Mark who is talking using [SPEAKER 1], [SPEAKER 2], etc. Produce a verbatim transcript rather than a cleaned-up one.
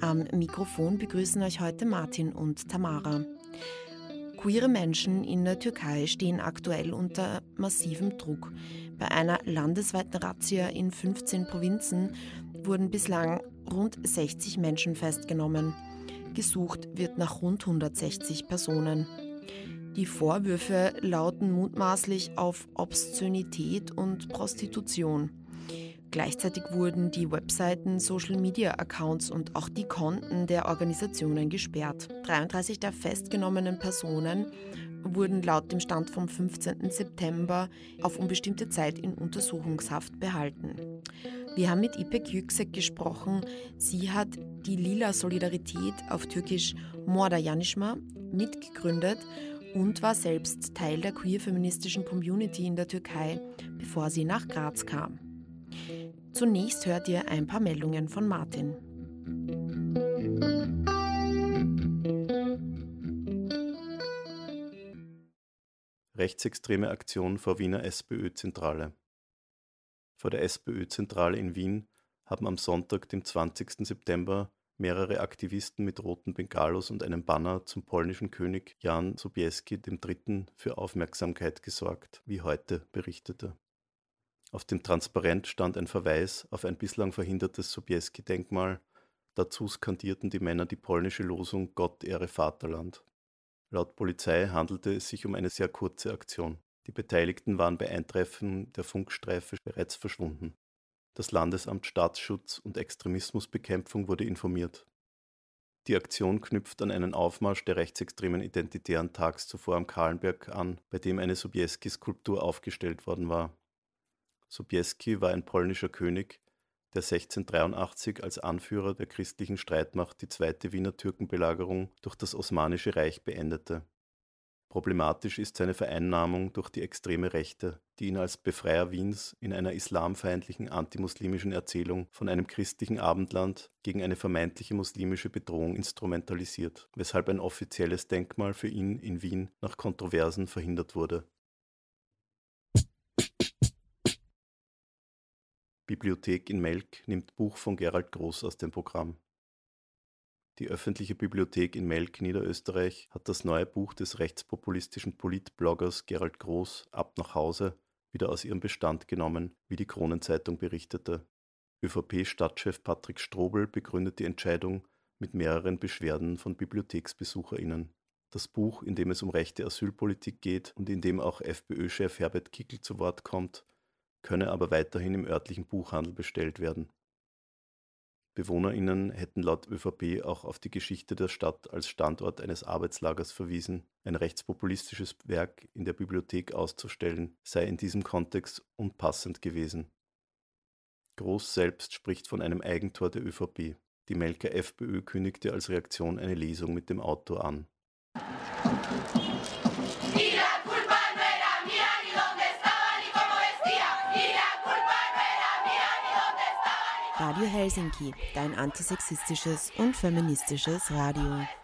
[SPEAKER 1] Am Mikrofon begrüßen euch heute Martin und Tamara. Queere Menschen in der Türkei stehen aktuell unter massivem Druck. Bei einer landesweiten Razzia in fünfzehn Provinzen wurden bislang rund sechzig Menschen festgenommen. Gesucht wird nach rund hundertsechzig Personen. Die Vorwürfe lauten mutmaßlich auf Obszönität und Prostitution. Gleichzeitig wurden die Webseiten, Social-Media-Accounts und auch die Konten der Organisationen gesperrt. dreiunddreißig der festgenommenen Personen wurden laut dem Stand vom fünfzehnten September auf unbestimmte Zeit in Untersuchungshaft behalten. Wir haben mit İpek Yüksek gesprochen. Sie hat die Lila Solidarität, auf Türkisch Mor Dayanışma, mitgegründet und war selbst Teil der queer-feministischen Community in der Türkei, bevor sie nach Graz kam. Zunächst hört ihr ein paar Meldungen von Martin.
[SPEAKER 2] Rechtsextreme Aktion vor Wiener SPÖ-Zentrale. Vor der SPÖ-Zentrale in Wien haben am Sonntag, dem zwanzigsten September, mehrere Aktivisten mit roten Bengalos und einem Banner zum polnischen König Jan Sobieski der Dritte für Aufmerksamkeit gesorgt, wie heute berichtete. Auf dem Transparent stand ein Verweis auf ein bislang verhindertes Sobieski-Denkmal. Dazu skandierten die Männer die polnische Losung Gott ehre Vaterland. Laut Polizei handelte es sich um eine sehr kurze Aktion. Die Beteiligten waren bei Eintreffen der Funkstreife bereits verschwunden. Das Landesamt Staatsschutz und Extremismusbekämpfung wurde informiert. Die Aktion knüpft an einen Aufmarsch der rechtsextremen Identitären tags zuvor am Kahlenberg an, bei dem eine Sobieski-Skulptur aufgestellt worden war. Sobieski war ein polnischer König, der sechzehnhundertdreiundachtzig als Anführer der christlichen Streitmacht die zweite Wiener Türkenbelagerung durch das Osmanische Reich beendete. Problematisch ist seine Vereinnahmung durch die extreme Rechte, die ihn als Befreier Wiens in einer islamfeindlichen antimuslimischen Erzählung von einem christlichen Abendland gegen eine vermeintliche muslimische Bedrohung instrumentalisiert, weshalb ein offizielles Denkmal für ihn in Wien nach Kontroversen verhindert wurde. Bibliothek in Melk nimmt Buch von Gerald Groß aus dem Programm. Die öffentliche Bibliothek in Melk, Niederösterreich, hat das neue Buch des rechtspopulistischen Politbloggers Gerald Groß Ab nach Hause wieder aus ihrem Bestand genommen, wie die Kronenzeitung berichtete. ÖVP-Stadtchef Patrick Strobel begründet die Entscheidung mit mehreren Beschwerden von BibliotheksbesucherInnen. Das Buch, in dem es um rechte Asylpolitik geht und in dem auch FPÖ-Chef Herbert Kickl zu Wort kommt, könne aber weiterhin im örtlichen Buchhandel bestellt werden. BewohnerInnen hätten laut ÖVP auch auf die Geschichte der Stadt als Standort eines Arbeitslagers verwiesen. Ein rechtspopulistisches Werk in der Bibliothek auszustellen, sei in diesem Kontext unpassend gewesen. Groß selbst spricht von einem Eigentor der ÖVP. Die Melker FPÖ kündigte als Reaktion eine Lesung mit dem Autor an.
[SPEAKER 1] Radio Helsinki, dein antisexistisches und feministisches Radio.